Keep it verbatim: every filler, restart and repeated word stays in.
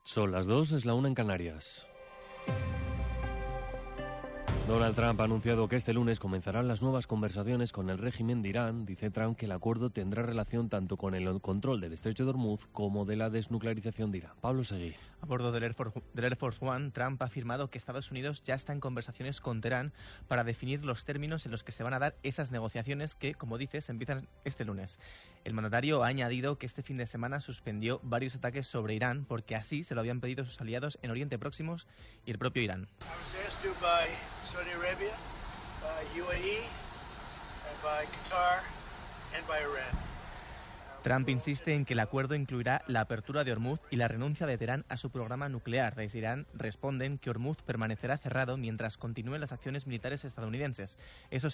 Son las dos, es la una en Canarias. Donald Trump ha anunciado que este lunes comenzarán las nuevas conversaciones con el régimen de Irán. Dice Trump que el acuerdo tendrá relación tanto con el control del estrecho de Hormuz como de la desnuclearización de Irán. Pablo Seguí. A bordo del Air Force, del Air Force One, Trump ha afirmado que Estados Unidos ya está en conversaciones con Teherán para definir los términos en los que se van a dar esas negociaciones que, como dices, empiezan este lunes. El mandatario ha añadido que este fin de semana suspendió varios ataques sobre Irán porque así se lo habían pedido sus aliados en Oriente Próximo y el propio Irán. Saudi Arabia, by U A E, and by Qatar, and by Iran. Trump insiste en que el acuerdo incluirá la apertura de Hormuz y la renuncia de Teherán a su programa nuclear. Desde Irán responden que Hormuz permanecerá cerrado mientras continúen las acciones militares estadounidenses. Eso